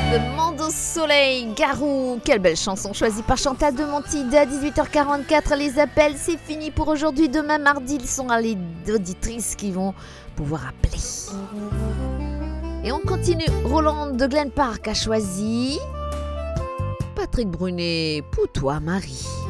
Demande au soleil, Garou. Quelle belle chanson choisie par Chantal de Montide à 18h44. Les appels, c'est fini pour aujourd'hui. Demain, mardi, ils sont les auditrices qui vont pouvoir appeler. Et on continue. Roland de Glen Park a choisi Patrick Brunet pour toi, Marie.